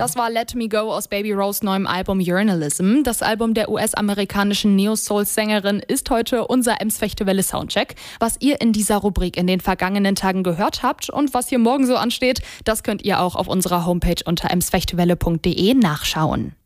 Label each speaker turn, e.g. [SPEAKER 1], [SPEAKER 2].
[SPEAKER 1] Das war Let Me Go aus Baby Rose neuem Album Journalism. Das Album der US-amerikanischen Neo-Soul-Sängerin ist heute unser Ems-Fechtewelle Soundcheck. Was ihr in dieser Rubrik in den vergangenen Tagen gehört habt und was hier morgen so ansteht, das könnt ihr auch auf unserer Homepage unter emsfechtewelle.de nachschauen.